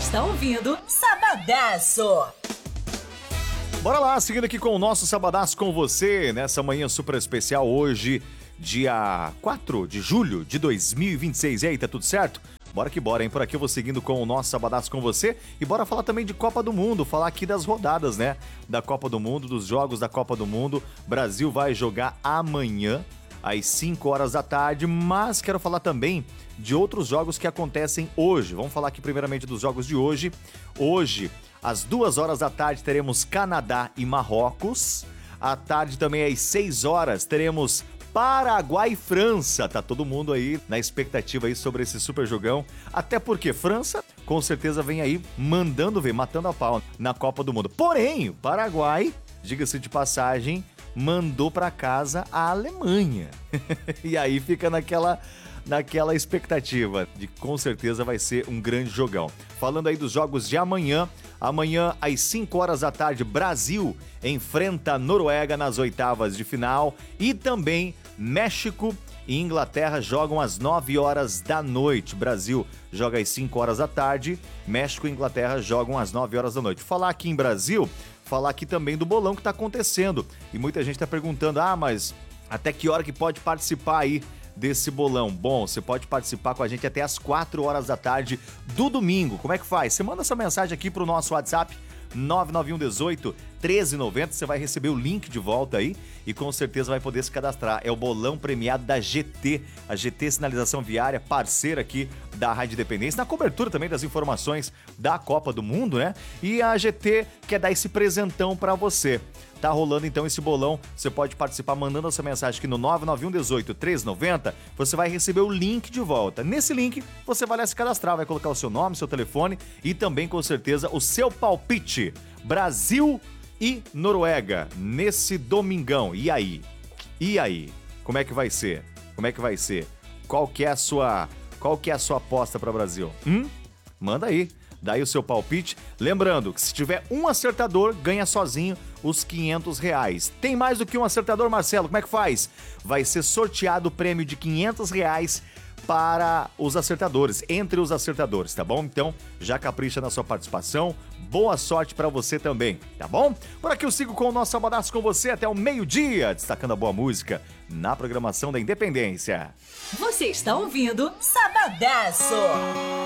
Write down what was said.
está ouvindo Sabadaço. Bora lá, seguindo aqui com o nosso Sabadaço com você, nessa manhã super especial hoje, dia 4 de julho de 2026. E aí, tá tudo certo? Bora que bora, hein? Por aqui eu vou seguindo com o nosso Sabadaço com você e bora falar também de Copa do Mundo, falar aqui das rodadas, né? Da Copa do Mundo, dos jogos da Copa do Mundo. Brasil vai jogar amanhã, às 5 horas da tarde, mas quero falar também de outros jogos que acontecem hoje. Vamos falar aqui primeiramente dos jogos de hoje. Hoje, às 2 horas da tarde, teremos Canadá e Marrocos. À tarde também, às 6 horas, teremos Paraguai e França. Tá todo mundo aí na expectativa aí sobre esse super jogão. Até porque França, com certeza, vem aí mandando ver, matando a pau na Copa do Mundo. Porém, o Paraguai, diga-se de passagem, mandou pra casa a Alemanha. E aí fica naquela expectativa de que com certeza vai ser um grande jogão. Falando aí dos jogos de amanhã, às 5 horas da tarde, Brasil enfrenta a Noruega nas oitavas de final e também México e Inglaterra jogam às 9 horas da noite. Brasil joga às 5 horas da tarde, México e Inglaterra jogam às 9 horas da noite. Falar aqui em Brasil, falar aqui também do bolão que está acontecendo. E muita gente está perguntando, mas até que hora que pode participar aí desse bolão? Bom, você pode participar com a gente até às 4 horas da tarde do domingo. Como é que faz? Você manda essa mensagem aqui pro nosso WhatsApp 99118 1390, você vai receber o link de volta aí e com certeza vai poder se cadastrar. É o bolão premiado da GT, a GT Sinalização Viária, parceira aqui da Rádio Independência, na cobertura também das informações da Copa do Mundo, né? E a GT quer dar esse presentão pra você. Tá rolando então esse bolão, você pode participar mandando essa mensagem aqui no 99118 1390, você vai receber o link de volta. Nesse link, você vai lá se cadastrar, vai colocar o seu nome, seu telefone e também com certeza o seu palpite. Brasil e Noruega nesse domingão. E aí? Como é que vai ser? Qual que é a sua aposta para Brasil? Manda aí. Daí o seu palpite. Lembrando que se tiver um acertador, ganha sozinho os R$500. Tem mais do que um acertador, Marcelo? Como é que faz? Vai ser sorteado o prêmio de R$500 para os acertadores, entre os acertadores, tá bom? Então, já capricha na sua participação. Boa sorte pra você também, tá bom? Por aqui eu sigo com o nosso Sabadaço com você até o meio-dia, destacando a boa música na programação da Independência. Você está ouvindo Sabadaço.